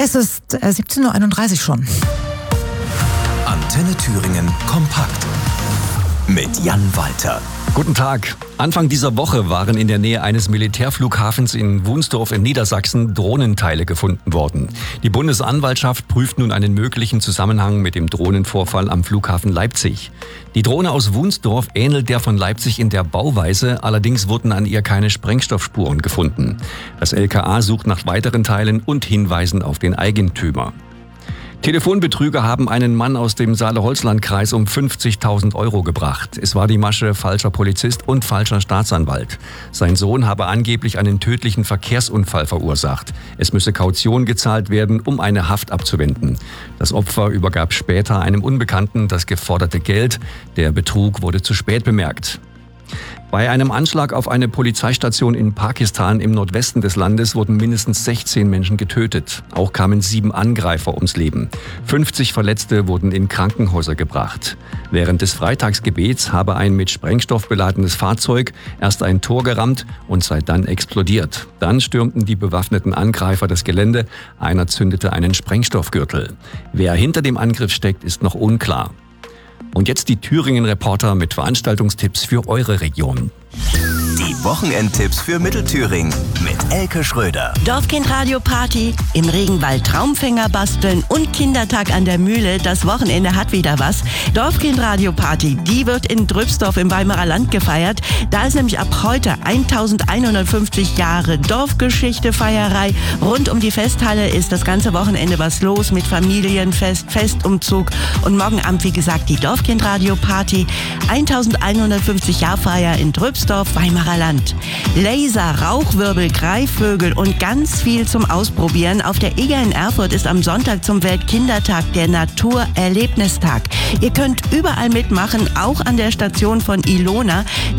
Es ist 17:31 Uhr schon. Antenne Thüringen kompakt mit Jan Walter. Guten Tag. Anfang dieser Woche waren in der Nähe eines Militärflughafens in Wunsdorf in Niedersachsen Drohnenteile gefunden worden. Die Bundesanwaltschaft prüft nun einen möglichen Zusammenhang mit dem Drohnenvorfall am Flughafen Leipzig. Die Drohne aus Wunsdorf ähnelt der von Leipzig in der Bauweise, allerdings wurden an ihr keine Sprengstoffspuren gefunden. Das LKA sucht nach weiteren Teilen und Hinweisen auf den Eigentümer. Telefonbetrüger haben einen Mann aus dem Saale-Holzland-Kreis um 50.000 Euro gebracht. Es war die Masche falscher Polizist und falscher Staatsanwalt. Sein Sohn habe angeblich einen tödlichen Verkehrsunfall verursacht. Es müsse Kaution gezahlt werden, um eine Haft abzuwenden. Das Opfer übergab später einem Unbekannten das geforderte Geld. Der Betrug wurde zu spät bemerkt. Bei einem Anschlag auf eine Polizeistation in Pakistan im Nordwesten des Landes wurden mindestens 16 Menschen getötet. Auch kamen 7 Angreifer ums Leben. 50 Verletzte wurden in Krankenhäuser gebracht. Während des Freitagsgebets habe ein mit Sprengstoff beladenes Fahrzeug erst ein Tor gerammt und sei dann explodiert. Dann stürmten die bewaffneten Angreifer das Gelände. Einer zündete einen Sprengstoffgürtel. Wer hinter dem Angriff steckt, ist noch unklar. Und jetzt die Thüringen-Reporter mit Veranstaltungstipps für eure Region. Die Wochenendtipps für Mittelthüringen mit Elke Schröder. Dorfkindradio-Party, im Regenwald Traumfänger basteln und Kindertag an der Mühle. Das Wochenende hat wieder was. Dorfkindradio-Party, die wird in Drübsdorf im Weimarer Land gefeiert. Da ist nämlich ab heute 1150 Jahre Dorfgeschichte-Feierei. Rund um die Festhalle ist das ganze Wochenende was los mit Familienfest, Festumzug und morgen Abend, wie gesagt, die Dorfkindradio-Party. 1150 Jahrfeier in Drübsdorf, Weimarer Land. Laser, Rauchwirbel, Greifvögel und ganz viel zum Ausprobieren. Auf der Eger in Erfurt ist am Sonntag zum Weltkindertag der Naturerlebnistag. Ihr könnt überall mitmachen, auch an der Station von Ilona.